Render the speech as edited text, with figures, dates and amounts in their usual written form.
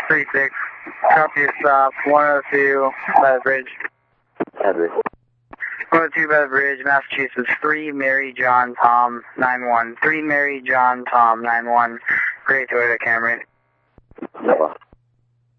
36. Copy your stop. 102 by the bridge. Address. 102 by the bridge, Massachusetts. 3 Mary John Tom 91. 3 Mary John Tom 91. Gray Toyota Camry. Nova.